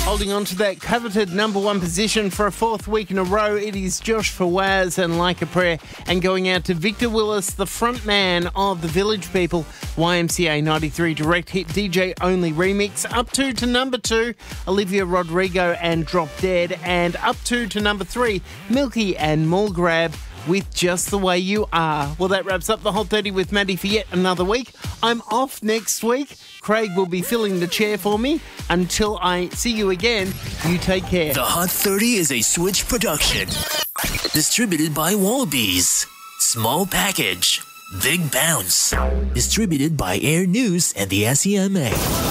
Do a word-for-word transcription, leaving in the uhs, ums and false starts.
Holding on to that coveted number one position for a fourth week in a row, it is Josh Fawaz and Like a Prayer. And going out to Victor Willis, the front man of the Village People, Y M C A ninety-three Direct Hit D J Only Remix. Up two to number two, Olivia Rodrigo and Drop Dead. And up two to number three, Milky and Mulgrab with Just the Way You Are. Well, that wraps up the Hot thirty with Maddie for yet another week. I'm off next week. Craig will be filling the chair for me. Until I see you again, you take care. The Hot thirty is a Switch production. Distributed by Wallabies. Small package, big bounce. Distributed by Air News and the S E M A.